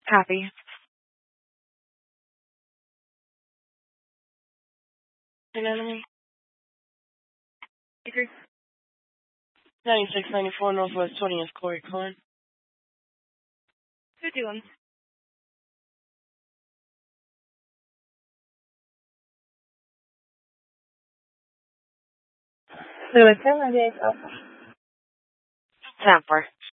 Copy. Enemy. 9694 Northwest 20th, Corey Cohen. Who doing? Tamper.